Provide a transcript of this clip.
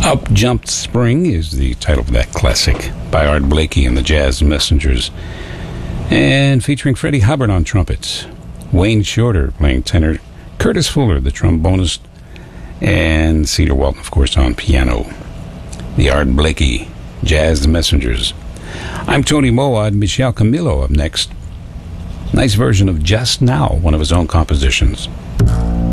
Up Jumped Spring is the title of that classic by Art Blakey and the Jazz Messengers, and featuring Freddie Hubbard on trumpets, Wayne Shorter playing tenor, Curtis Fuller, the trombonist, and Cedar Walton, of course, on piano. The Art Blakey Jazz Messengers. I'm Tony Moad. Michel Camilo up next. Nice version of Just Now, one of his own compositions.